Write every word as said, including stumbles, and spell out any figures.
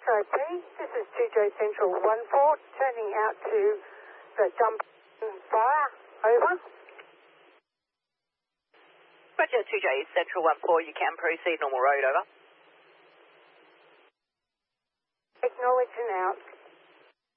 X-ray, please. This is two J Central one four, turning out to the dump fire. Over. Roger, two J Central one four, you can proceed normal road, over. Acknowledge and out.